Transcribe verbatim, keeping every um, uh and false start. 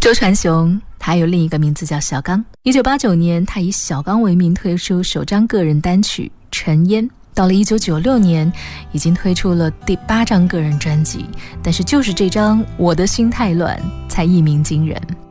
周传雄他有另一个名字叫小刚。一九八九年他以小刚为名推出首张个人单曲《尘烟》，到了一九九六年已经推出了第八张个人专辑，但是就是这张《我的心太乱》才一鸣惊人。